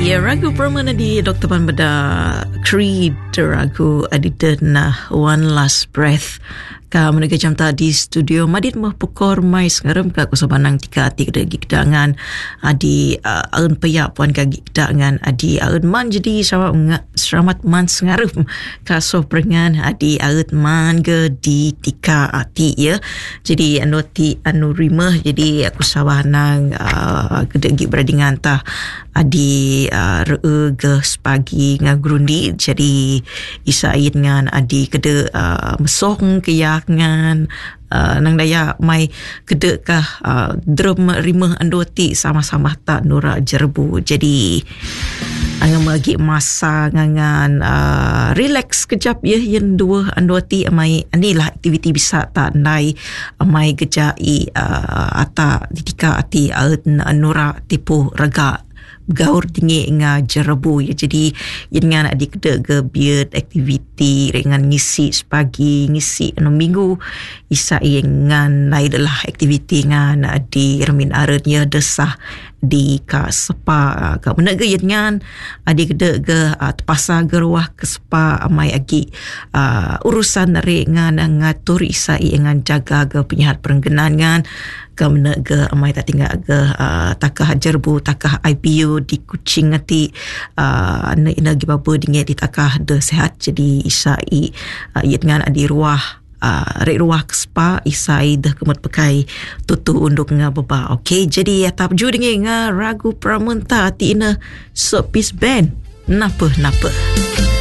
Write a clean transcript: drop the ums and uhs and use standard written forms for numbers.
Ya, ragu permana di Dr. Pan Beda Creed ragu adida na One Last Breath ka menega jam tadi studio madit mah pukor mai sengaram ka kusabanang tika ati kada gigdangan adi aun payak puan ka gigdangan adi aun man jadi selamat man sengaram ka soprengan adi aun man ke di tika ati ya. Jadi anu rimah jadi aku sawanang kada gig beradingan tah adi ke sepagi ngagrundi jadi isain ngan adi kada mesong keyak ngan nang daya mai kedek kah drum rimah andoti sama-sama tak nura jerbu jadi angan bagi masa ngan relax kejap ya yang dua andoti amai anilah aktiviti bisa tak nai amai gejai ata ditika ati nura tipu raga gaur tinggi nga jerebu ya jadi dengan adik kedek ke biat aktiviti dengan ngisi sepagi ngisi anu minggu isa dengan lain adalah aktiviti ngan di remin arennya desah di ka sepa ka menega dengan adik kedek ke terpaksa geruah ke sepa amai agi urusan re ngan ngatur isa dengan jaga ke penyihat perenggenangan kamna ke amai tak tinggal ke takah jerbu takah IPU di kucing ati ina gi bapa dinge di takah de sehat jadi isai dengan adi ruah ruah spa isai dah kemat pakai tutu unduk nga baba okey jadi tap ju dinge nga ragu pramunta ati ina sopis band napa